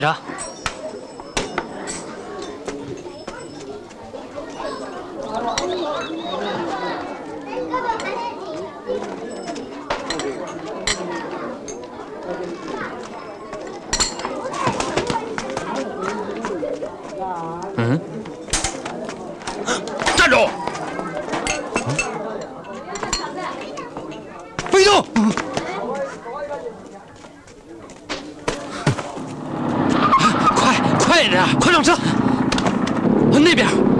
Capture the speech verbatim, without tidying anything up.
着。嗯，站住！不许动！快快点，快上车！那边。